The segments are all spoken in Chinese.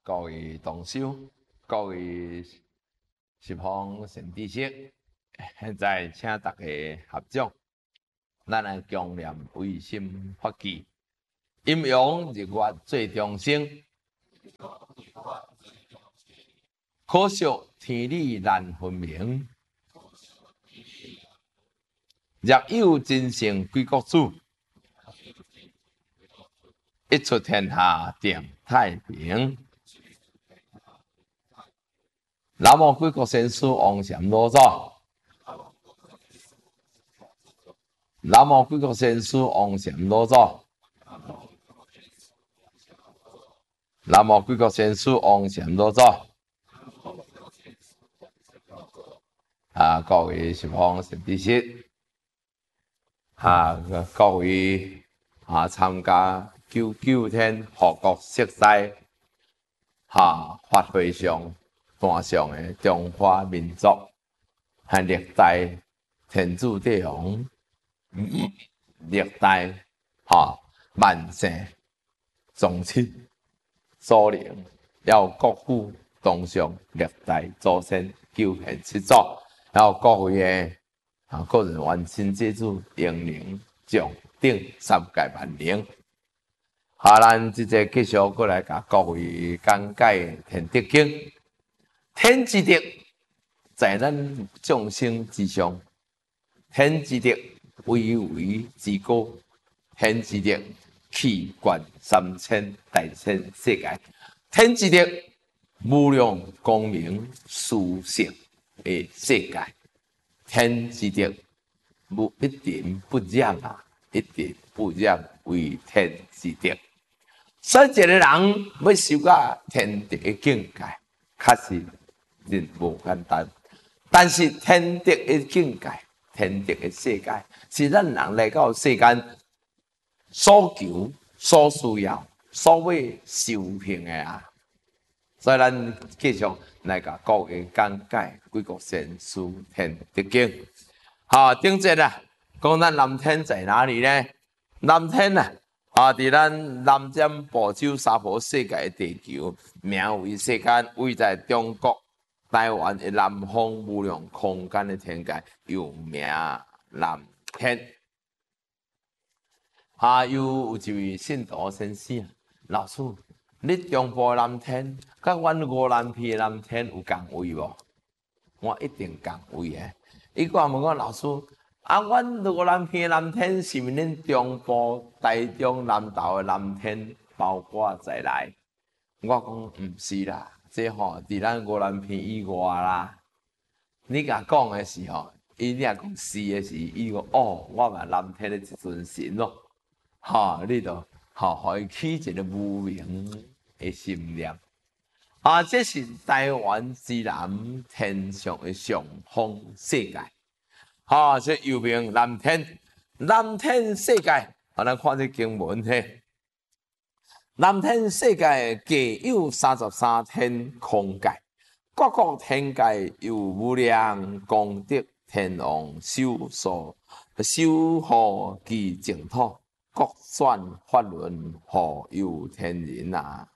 各位同修，各位十方善知识，现在请大家合掌，咱来共念唯心发起，阴阳日月最中生，可惜天理难分明。若有真圣归国主，一出天下定太平。南无贵国先师王禅老祖，南无贵国先师王禅老祖，南无贵国先师王禅老祖。各位十方善知识，各位参加9天护国释斋法会上坛上的中华民族和历代天主帝王，历代万圣宗亲祖灵，还有国父当上历代祖先9献7祖，还有各位的个人完身祭祖英灵将顶3界万灵。咱即个继续过来甲各位讲解天德经。天之德，在咱众生之上；天之德，巍巍之高；天之德，气贯3000大千世界；天之德，无量光明殊胜的世界；天之德，一点不染一点不染为天之德。所以一个人要修到天德的境界，确实真无简单。但是天德的境界、天德的世界，是咱人来到世间所求、所需要、所要修行的啊。所以咱继续来甲各位讲解《贵国先师天德经》。顶节讲咱南天在哪里呢？南天伫咱南瞻部洲三婆世界的地球，名为世间，位在中国台湾的南方无量空间的天界，又名南天。有一位信徒先生，老师，你中部南天，甲阮五南片南天有共位无？我一定共位的。伊讲问我老师。阮五南片南天是毋是恁中部、台中、南投的南天包括在内？我讲毋是啦，这伫咱五南片以外啦。你甲讲的时候，伊若讲是的时，伊讲我嘛南天的一尊神咯。你就互伊起一个无名的心念。这是台湾之南天上的上方世界。这又名南天，南天世界。咱看这经文嘿，南天世界各有33天空界，各个天界有无量功德天王守护其净土，各选法轮护佑天人啊。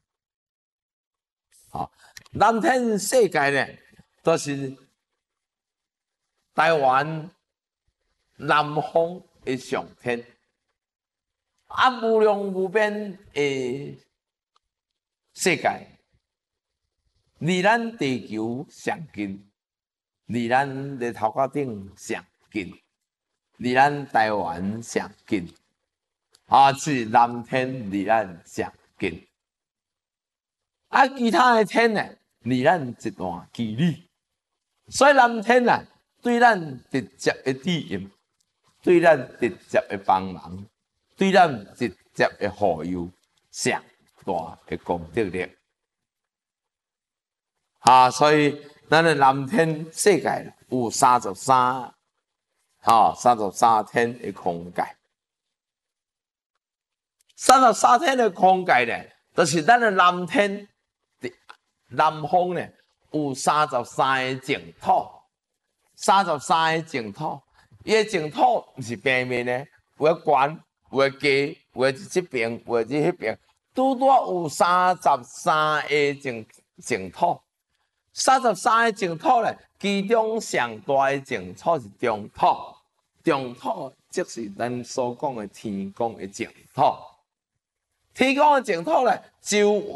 南天世界呢，都是台湾南方的上天，无量无边的世界，离咱地球上近，离咱日头壳顶上近，离咱台湾上近，是南天离咱上近。其他的天呢，离咱一段距离，所以南天对咱直接的指引，对咱直接的帮忙，对咱直接的护佑，上大的功德力。所以咱的南天世界有33天的空界。33天的空界呢，就是咱的南天南方呢有33个净土。33个净土，伊个净土毋是平面的，有个悬，有个低，有个这边，有个这迄边， 拄拄有33个净土，33个净土咧，其中上大的净土是中土，中土即是咱所讲的天宫的净土。天宫的净土咧，就